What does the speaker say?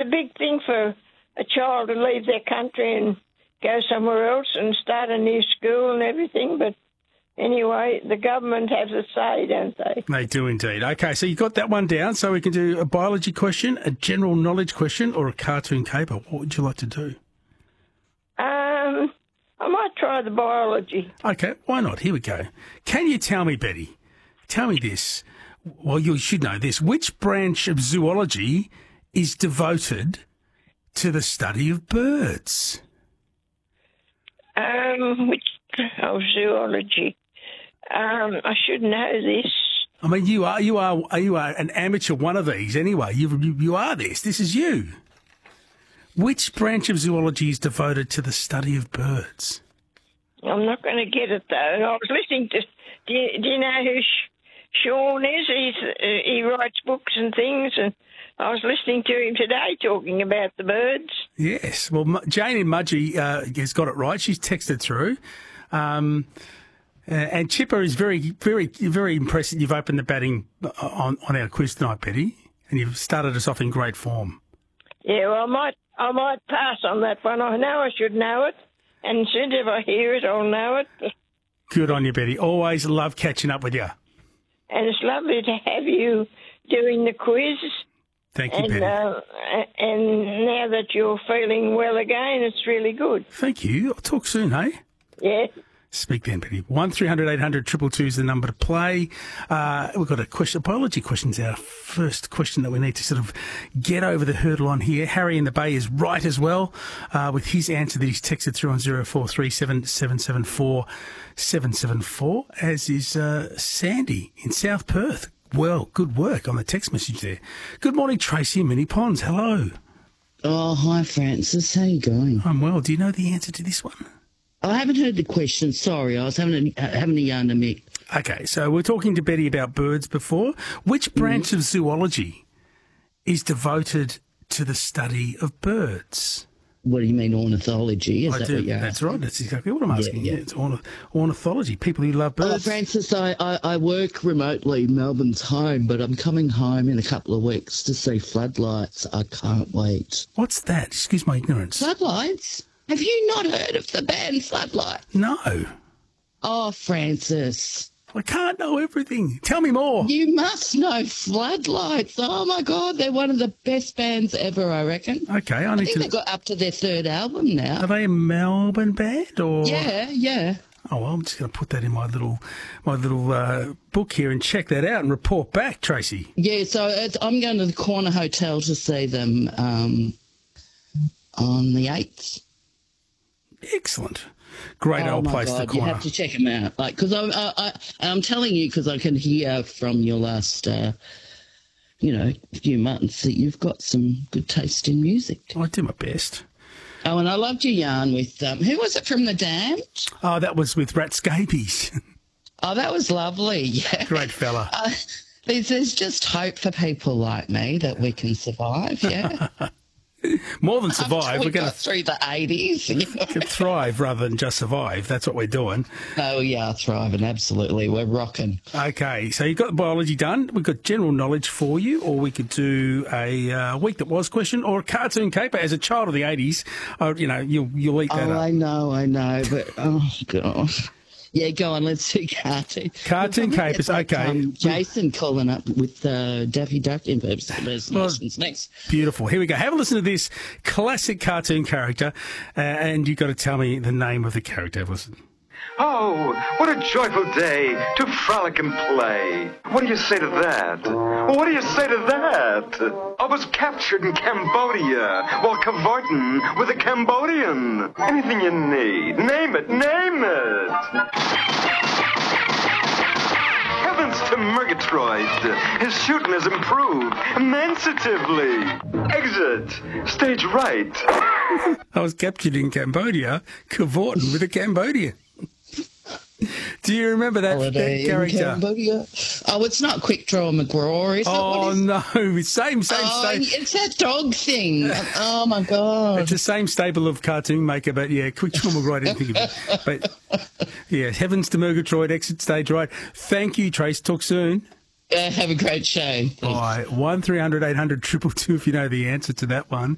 big thing for a child to leave their country and go somewhere else and start a new school and everything. But anyway, the government has a say, don't they? They do indeed. Okay, so you got that one down. So we can do a biology question, a general knowledge question, or a cartoon caper. What would you like to do? I might try the biology. Okay, why not? Here we go. Can you tell me, Betty, tell me this. Well, you should know this. Which branch of zoology is devoted to the study of birds? Zoology. I should know this. I mean, you are an amateur one of these anyway. You are this. This is you. Which branch of zoology is devoted to the study of birds? I'm not going to get it, though. I was listening to... Do you know who Sean is? He writes books and things, and I was listening to him today talking about the birds. Yes. Well, Jane in Mudgee has got it right. She's texted through. And Chipper is very, very, very impressed that you've opened the batting on our quiz tonight, Betty, and you've started us off in great form. Yeah, well, I might pass on that one. I know I should know it, and as soon as I hear it, I'll know it. Good on you, Betty. Always love catching up with you. And it's lovely to have you doing the quiz. Thank you, Betty. And now that you're feeling well again, it's really good. Thank you. I'll talk soon, hey? Yeah. Speak then, Betty. 1300 800 222 is the number to play. We've got a biology question's our first question that we need to sort of get over the hurdle on here. Harry in the Bay is right as well with his answer that he's texted through on 0437 774 774, as is Sandy in South Perth. Well, good work on the text message there. Good morning, Tracy in Mini Ponds. Hello. Oh, hi, Francis. How you going? I'm well. Do you know the answer to this one? I haven't heard the question. Sorry, I was having a yarn to Mick. Okay, so we're talking to Betty about birds before. Which branch of zoology is devoted to the study of birds? What do you mean, ornithology? That's right. That's exactly what I'm asking. Yeah, it's ornithology. People who love birds. Oh, Francis, I work remotely. Melbourne's home, but I'm coming home in a couple of weeks to see Floodlights. I can't wait. What's that? Excuse my ignorance. Floodlights? Have you not heard of the band Floodlights? No. Oh, Francis. I can't know everything. Tell me more. You must know Floodlights. Oh, my God. They're one of the best bands ever, I reckon. Okay, I think they've got up to their third album now. Are they a Melbourne band or? Yeah. Oh, well, I'm just going to put that in my little book here and check that out and report back, Tracy. Yeah, so I'm going to the Corner Hotel to see them on the 8th. Excellent. Great old place, God, the Corner. You have to check them out. Because I'm telling you, because I can hear from your last, few months that you've got some good taste in music. I do my best. Oh, and I loved your yarn with, who was it from The Damned? Oh, that was with Rat Scabies. Oh, that was lovely. Yeah. Great fella. There's just hope for people like me that we can survive, yeah. More than survive. We're going to through the 80s. We can thrive rather than just survive. That's what we're doing. Oh, yeah, thriving, absolutely. We're rocking. Okay, so you've got biology done. We've got general knowledge for you, or we could do a Week That Was question or a cartoon caper. As a child of the 80s, you'll eat that up. I know, but, oh, gosh. Yeah, go on, let's do cartoon. Cartoon capers, okay. Jason calling up with Daffy Duck impersonations next. Beautiful. Here we go. Have a listen to this classic cartoon character, and you've got to tell me the name of the character. Have a listen. Oh, what a joyful day to frolic and play. What do you say to that? What do you say to that? I was captured in Cambodia while cavorting with a Cambodian. Anything you need, name it. Heavens to Murgatroyd. His shooting has improved immensatively. Exit. Stage right. I was captured in Cambodia, cavorting with a Cambodian. Do you remember that character? Cambodia. Oh, it's not Quick Draw McGraw, is it? Oh, no. Same. It's that dog thing. Oh, my God. It's the same stable of cartoon maker, but, yeah, Quick Draw McGraw, I didn't think of it. But, yeah, Heavens to Murgatroyd, exit stage right. Thank you, Trace. Talk soon. Have a great show. All right, 1300 800 222 if you know the answer to that one.